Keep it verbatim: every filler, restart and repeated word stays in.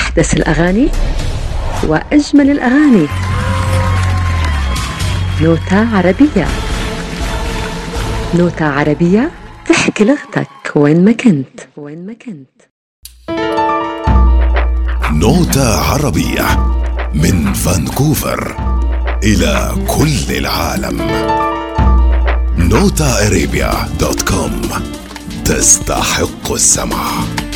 أحدث الأغاني وأجمل الأغاني. نوتة عربية. نوتة عربية تحكي لغتك وين ما كنت وين ما كنت. نوتة عربية من فانكوفر إلى كل العالم. نوتة أرابيا دوت كوم تستحق السمع.